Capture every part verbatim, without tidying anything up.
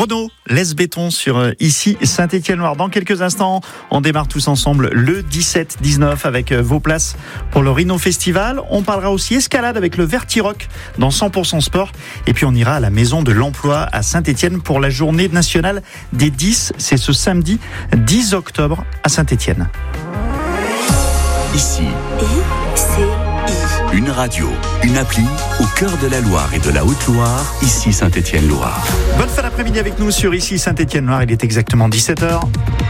Renaud laisse béton sur euh, ici Saint-Étienne-Loire. Dans quelques instants, on démarre tous ensemble le dix-sept dix-neuf avec euh, vos places pour le Rhino Festival. On parlera aussi escalade avec le Vertirock dans cent pour cent Sport. Et puis on ira à la Maison de l'Emploi à Saint-Étienne pour la journée nationale des dix. C'est ce samedi dix octobre à Saint-Étienne. Ici, I C I. une radio, une appli au cœur de la Loire et de la Haute-Loire, ici Saint-Étienne-Loire. Bonne fin d'après-midi avec nous sur ici Saint-Étienne-Loire. Il est exactement dix-sept heures.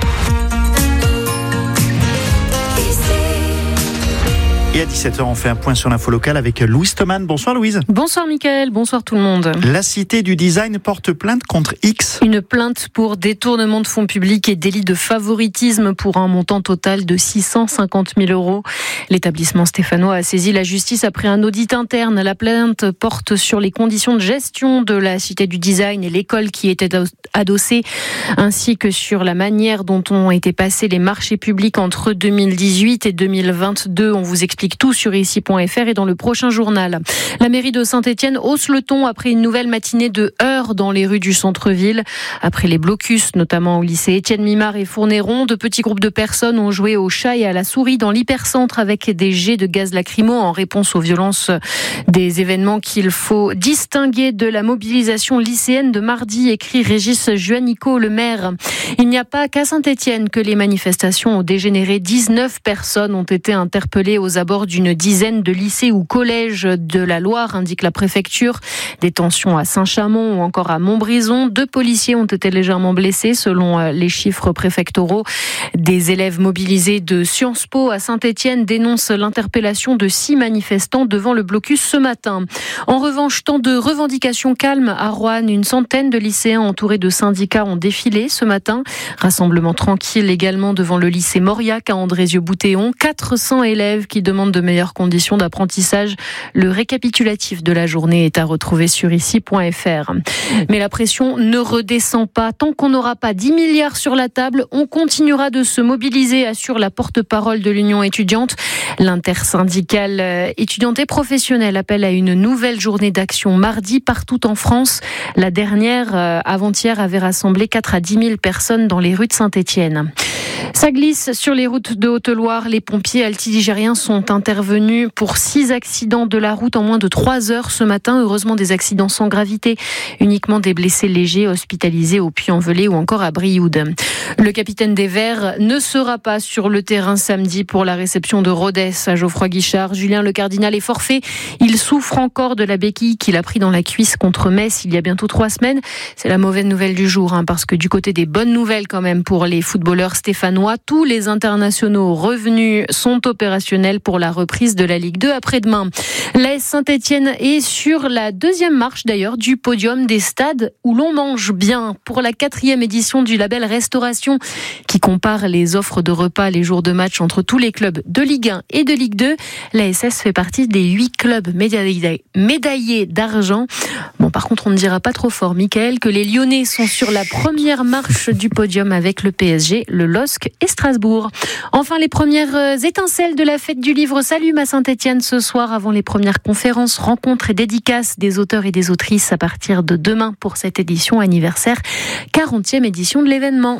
Et à dix-sept heures, on fait un point sur l'info locale avec Louise Thoman. Bonsoir Louise. Bonsoir Mickaël, bonsoir tout le monde. La Cité du Design porte plainte contre X. Une plainte pour détournement de fonds publics et délit de favoritisme pour un montant total de six cent cinquante mille euros. L'établissement stéphanois a saisi la justice après un audit interne. La plainte porte sur les conditions de gestion de la Cité du Design et l'école qui était adossée, ainsi que sur la manière dont ont été passés les marchés publics entre deux mille dix-huit et deux mille vingt-deux. On vous explique tout sur ici point f r et dans le prochain journal. La mairie de Saint-Étienne hausse le ton après une nouvelle matinée de heurts dans les rues du centre-ville. Après les blocus, notamment au lycée Étienne Mimard et Fournéron, de petits groupes de personnes ont joué au chat et à la souris dans l'hypercentre avec des jets de gaz lacrymo en réponse aux violences des événements qu'il faut distinguer de la mobilisation lycéenne de mardi, écrit Régis Juanico, le maire. Il n'y a pas qu'à Saint-Étienne que les manifestations ont dégénéré. dix-neuf personnes ont été interpellées aux abords d'une dizaine de lycées ou collèges de la Loire, indique la préfecture. Des tensions à Saint-Chamond ou encore à Montbrison. Deux policiers ont été légèrement blessés selon les chiffres préfectoraux. Des élèves mobilisés de Sciences Po à Saint-Étienne dénoncent l'interpellation de six manifestants devant le blocus ce matin. En revanche, tant de revendications calmes à Roanne. Une centaine de lycéens entourés de syndicats ont défilé ce matin. Rassemblement tranquille également devant le lycée Mauriac à Andrézieux-Boutéon. quatre cents élèves qui demandent de meilleures conditions d'apprentissage. Le récapitulatif de la journée est à retrouver sur ici point f r. Mais la pression ne redescend pas. Tant qu'on n'aura pas dix milliards sur la table, on continuera de se mobiliser, assure la porte-parole de l'Union étudiante. L'intersyndicale étudiante et professionnelle appelle à une nouvelle journée d'action mardi partout en France. La dernière, avant-hier, avait rassemblé quatre à dix mille personnes dans les rues de Saint-Étienne. Ça glisse sur les routes de Haute-Loire. Les pompiers altiligériens sont intervenus pour six accidents de la route en moins de trois heures ce matin. Heureusement, des accidents sans gravité. Uniquement des blessés légers hospitalisés au Puy-en-Velay ou encore à Brioude. Le capitaine des Verts ne sera pas sur le terrain samedi pour la réception de Rodez à Geoffroy Guichard. Julien Le Cardinal est forfait. Il souffre encore de la béquille qu'il a pris dans la cuisse contre Metz il y a bientôt trois semaines. C'est la mauvaise nouvelle du jour, hein, parce que du côté des bonnes nouvelles quand même pour les footballeurs stéphanois, tous les internationaux revenus sont opérationnels pour la reprise de la Ligue deux après-demain. L'A S Saint-Étienne est sur la deuxième marche d'ailleurs du podium des stades où l'on mange bien pour la quatrième édition du label Restauration qui compare les offres de repas les jours de match entre tous les clubs de Ligue un et de Ligue deux. L'A S S fait partie des huit clubs médaillés, médaillés d'argent. Bon, par contre, on ne dira pas trop fort, Mickaël, que les Lyonnais sont sur la première marche du podium avec le P S G, le L O S C et Strasbourg. Enfin, les premières étincelles de la fête du livre s'allument à Saint-Étienne ce soir avant les premières conférences, rencontres et dédicaces des auteurs et des autrices à partir de demain pour cette édition anniversaire, quarantième édition de l'événement.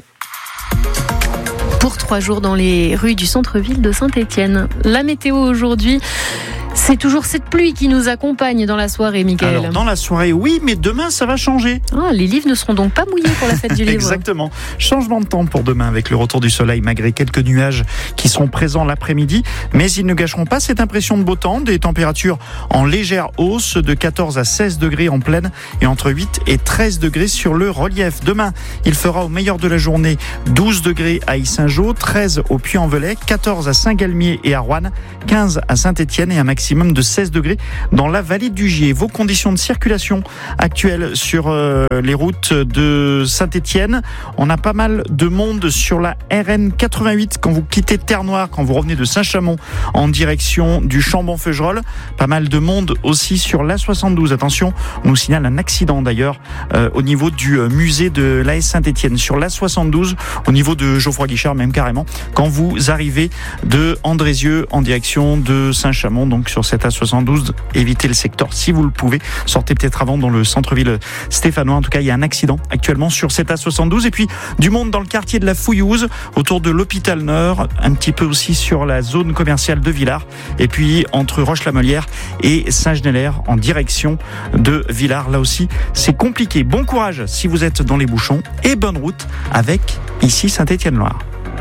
Pour trois jours dans les rues du centre-ville de Saint-Étienne. La météo aujourd'hui, c'est toujours cette pluie qui nous accompagne dans la soirée, Mickaël. Alors, dans la soirée, oui, mais demain, ça va changer. Ah, les livres ne seront donc pas mouillés pour la fête du livre. Exactement. Changement de temps pour demain avec le retour du soleil, malgré quelques nuages qui seront présents l'après-midi. Mais ils ne gâcheront pas cette impression de beau temps. Des températures en légère hausse de quatorze à seize degrés en plaine et entre huit et treize degrés sur le relief. Demain, il fera au meilleur de la journée douze degrés à Yssingeaux, treize au Puy-en-Velay, quatorze à Saint-Galmier et à Roanne, quinze à Saint-Étienne et un maximum de seize degrés dans la vallée du Gier. Vos conditions de circulation actuelles sur euh, les routes de Saint-Étienne. On a pas mal de monde sur la R N quatre-vingt-huit quand vous quittez Terre-Noire, quand vous revenez de Saint-Chamond en direction du Chambon-Feugerolles. Pas mal de monde aussi sur l'A soixante-douze. Attention, on nous signale un accident d'ailleurs euh, au niveau du euh, musée de l'A S Saint-Étienne. Sur l'A soixante-douze, au niveau de Geoffroy Guichard même carrément, quand vous arrivez de Andrézieux en direction de Saint-Chamond, donc sur cette A soixante-douze. Évitez le secteur si vous le pouvez. Sortez peut-être avant dans le centre-ville stéphanois. En tout cas, il y a un accident actuellement sur cette A soixante-douze. Et puis, du monde dans le quartier de la Fouillouse, autour de l'hôpital Nord, un petit peu aussi sur la zone commerciale de Villars. Et puis, entre Roche-la-Molière et Saint-Genélaire, en direction de Villars. Là aussi, c'est compliqué. Bon courage si vous êtes dans les bouchons et bonne route avec ici Saint-Étienne-Loire.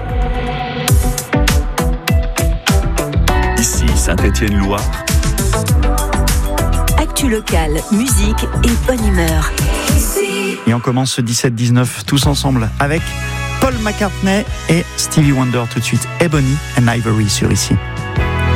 Ici Saint-Étienne-Loire. Actu locale, musique et bonne humeur. Et on commence ce dix-sept dix-neuf tous ensemble avec Paul McCartney et Stevie Wonder tout de suite. Ebony and Ivory sur ici.